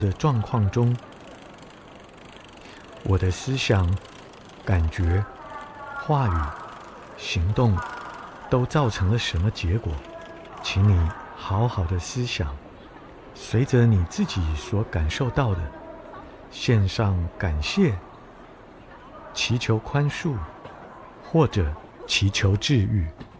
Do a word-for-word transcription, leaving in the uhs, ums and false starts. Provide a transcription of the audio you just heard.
的状况中，我的思想、感觉、话语、行动都造成了什么结果？请你好好的思想，随着你自己所感受到的，献上感谢，祈求宽恕，或者祈求治愈。